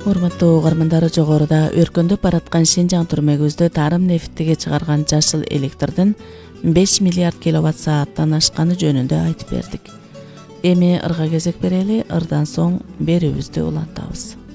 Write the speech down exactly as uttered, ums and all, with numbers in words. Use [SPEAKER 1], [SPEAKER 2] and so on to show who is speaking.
[SPEAKER 1] Урматтуу угармандар, жогоруда өркөндөп бараткан Шинжаң түрмөгүздө тарым нефтиге чыгарган жашыл электрдин беш миллиард киловатт сааттан ашканы жөнүндө айтып бердик. Эми ырга кезек берели, ырдан соң берүүбүздү улантабыз.